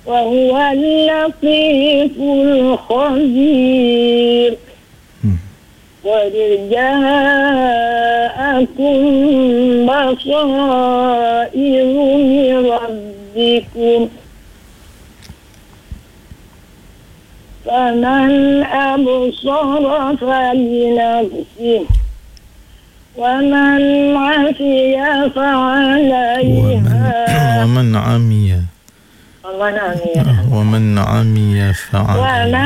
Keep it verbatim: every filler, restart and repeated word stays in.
وهو اللطيف الخبير. قد جاءكم بصائر من ربكم فمن أبصر فلنفسه ومن عصي فعليها ومن عمي ومن عمي ومن عمي فعليها